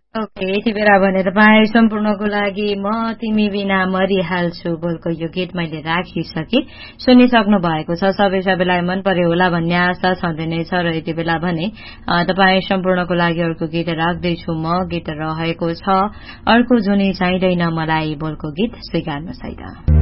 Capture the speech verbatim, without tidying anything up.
Okay यति बेला भने तपाईँ सम्पूर्णको लागि म तिमी बिना मरिहाल्छु बोलको यो गीत मैले राखिसके सुनिसक्नु भएको छ। सबै सबैलाई मन पर्यो होला भन्ने आशा छँदै नै छ र यति बेला भने तपाईँ सम्पूर्णको लागि अर्को गीत राख्दैछु म। गीत रहेको छ अर्को जुनी चाहिँदैन मलाई बोलको गीत स्वीकार्नुहोस् है त।